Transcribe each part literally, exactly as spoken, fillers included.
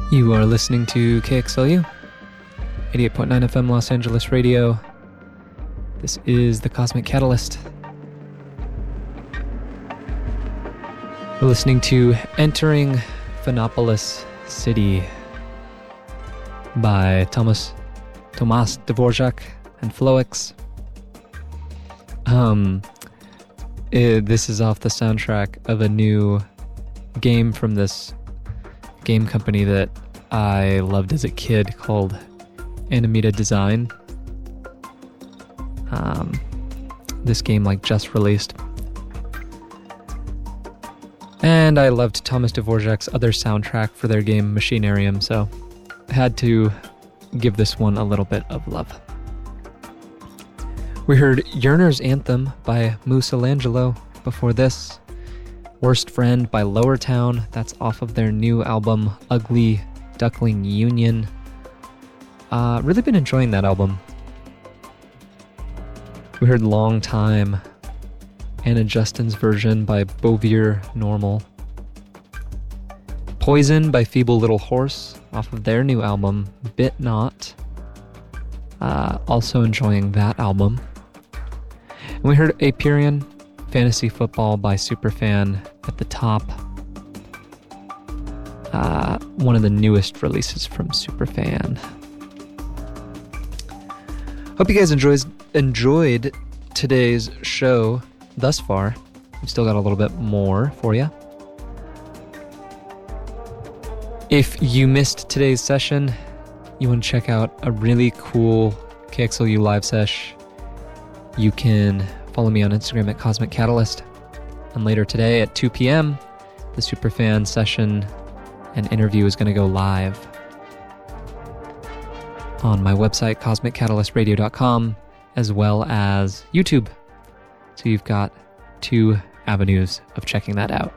You are listening to K X L U, eighty-eight point nine F M Los Angeles Radio. This is The Cosmic Catalyst. We're listening to Entering Phonopolis City by Thomas Tomas Dvorak and Floex. Um, it, this is off the soundtrack of a new game from this game company that I loved as a kid called Animita Design. Um, this game like just released. And I loved Thomas Dvorak's other soundtrack for their game Machinarium, so I had to give this one a little bit of love. We heard Yearner's Anthem by Musalangelo before this. Worst Friend by Lower Town, that's off of their new album Ugly Duckling Union. Uh, really been enjoying that album. We heard Long Time, Anna Justin's version by Bovir Normal. Poison by Feeble Little Horse, off of their new album Bit Not. Uh, also enjoying that album. And we heard Aperion, Fantasy Football by Superfan at the top. Uh, one of the newest releases from Superfan. Hope you guys enjoys, enjoyed today's show thus far. We've still got a little bit more for you. If you missed today's session, you want to check out a really cool K X L U live sesh, you can follow me on Instagram at Cosmic Catalyst. And later today at two p.m., the Superfan session and interview is going to go live on my website, cosmic catalyst radio dot com, as well as YouTube. So you've got two avenues of checking that out.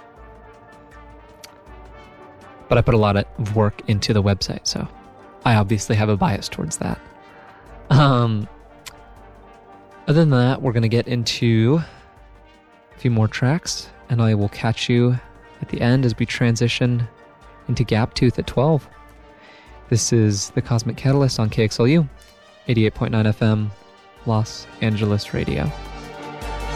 But I put a lot of work into the website, so I obviously have a bias towards that. Um... Other than that, we're going to get into a few more tracks, and I will catch you at the end as we transition into Gaptooth at twelve. This is The Cosmic Catalyst on K X L U, eighty-eight point nine F M, Los Angeles Radio.